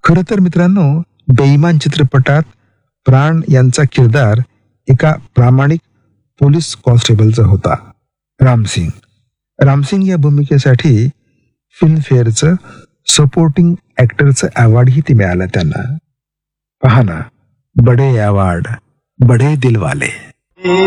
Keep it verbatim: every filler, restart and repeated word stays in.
खरं तर मित्रांनो, बेईमान चित्रपटात प्राण यांचा किरदार एका प्रामाणिक पोलीस कॉन्स्टेबलचा होता, रामसिंग. रामसिंग या भूमिकेसाठी फिल्मफेअरचं सपोर्टिंग ऍक्टरचं अवॉर्डही ते मिळालं त्यांना. पहा ना, बडे अवॉर्ड, बडे दिलवाले.